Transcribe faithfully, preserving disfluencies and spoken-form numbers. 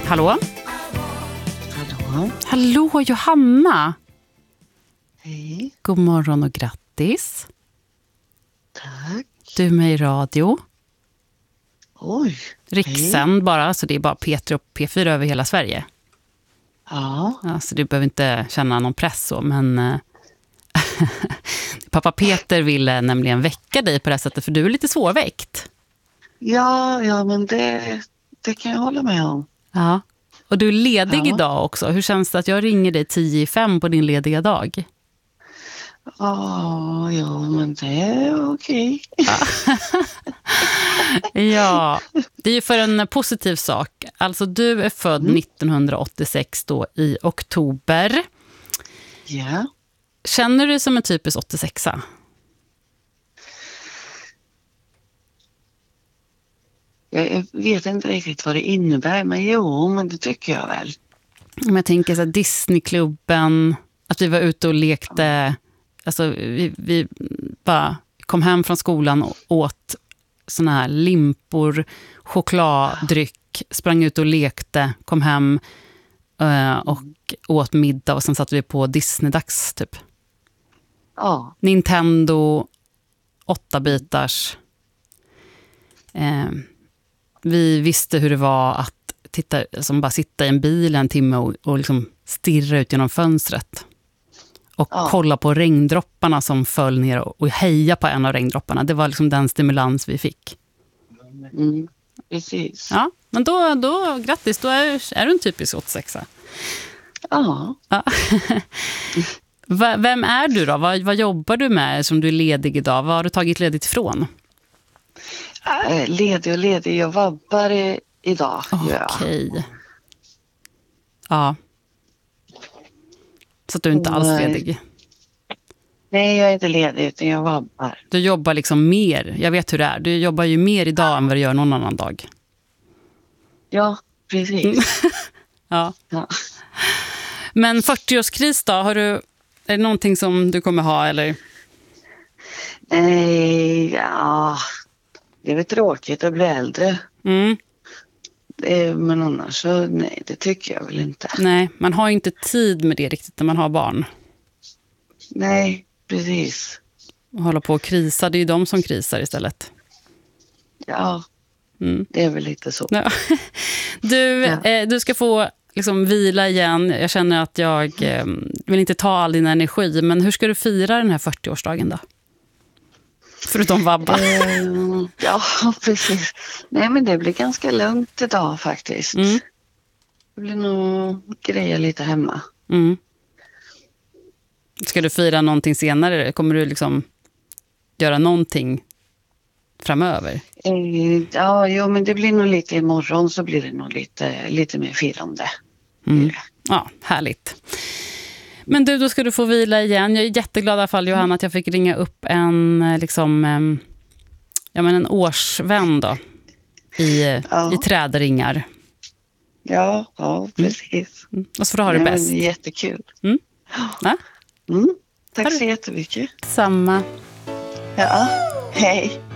Hallå? Hallå? Hallå Johanna! Hej. God morgon och grattis. Tack. Du är med i radio. Oj. Rikssänd bara, så det är bara P tre och P fyra över hela Sverige. Ja. Ja, så du behöver inte känna någon press så, men eh, pappa Peter ville nämligen väcka dig på det här sättet, för du är lite svårväckt. Ja, ja men det, det kan jag hålla med om. Ja. Och du är ledig Ja. idag också. Hur känns det att jag ringer dig tio i fem på din lediga dag? Ja, ja men det är okej. Ja, det är ju för en positiv sak. Alltså du är född Mm. nittonhundraåttiosex då i oktober. Ja. Känner du dig som en typisk åttiosexa? Jag vet inte riktigt vad det innebär, men jo, men det tycker jag väl. Om jag tänker så här, Disneyklubben, att vi var ute och lekte, alltså vi, vi bara kom hem från skolan och åt såna här limpor, chokladdryck, sprang ut och lekte, kom hem eh, och åt middag och sen satt vi på Disney-dags typ. Ja. Nintendo, åtta bitars. Eh, vi visste hur det var att titta, som bara sitta i en bil en timme och, och liksom stirra ut genom fönstret. Och Ja. kolla på regndropparna som föll ner och, och heja på en av regndropparna. Det var liksom den stimulans vi fick. Mm. Precis. Ja, men då, då grattis, då är, är du en typisk åttiosexa. Ja. Ja. Va- Vem är du då? Vad, vad jobbar du med som du är ledig idag? Vad har du tagit ledigt ifrån? Äh, ledig och ledig. Jag vabbar i, idag. Ja. Okej. Ja. Så att du är inte alls Nej. ledig. Nej, jag är inte ledig utan jag vabbar. Du jobbar liksom mer. Jag vet hur det är. Du jobbar ju mer idag än vad du gör någon annan dag. Ja, precis. Ja. Ja. Men fyrtioårskris då? Har du, är det någonting som du kommer ha eller? Nej, ja. Det är väl tråkigt att bli äldre. Mm. Det, men annars så nej, det tycker jag väl inte. Nej, man har ju inte tid med det riktigt när man har barn. Nej, precis. Och hålla på och krisa, det är ju de som krisar istället. Ja, Mm. det är väl lite så. Ja. Du, Ja. eh, du ska få liksom vila igen. Jag känner att jag eh, vill inte ta all din energi. Men hur ska du fira den här fyrtioårsdagen då? Förutom vabba. Eh, ja, precis. Nej, men det blir ganska lugnt idag faktiskt. Mm. Det blir nog grejer lite hemma. Mm. Ska du fira någonting senare? Kommer du liksom göra någonting framöver? Eh, ja, jo, men det blir nog lite imorgon så blir det nog lite, lite mer firande. Mm. Ja, härligt. Men du, då ska du få vila igen. Jag är jätteglad i alla fall, Johanna, att jag fick ringa upp en, liksom, em, ja, men en årsvän då, i, Ja. i trädringar. Ja, ja, precis. Mm. Och så får du ha det Nej, men bäst. det är jättekul. Mm. Ja, Mm. Tack Ha det- så jättemycket. samma. Ja, hej.